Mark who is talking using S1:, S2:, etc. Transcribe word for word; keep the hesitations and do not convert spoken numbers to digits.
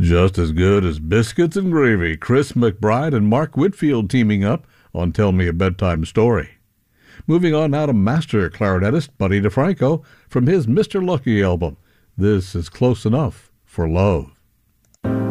S1: Just as good as biscuits and gravy, Chris McBride and Mark Whitfield teaming up on Tell Me a Bedtime Story. Moving on now to master clarinetist Buddy DeFranco from his Mister Lucky album. This is Close Enough for Love.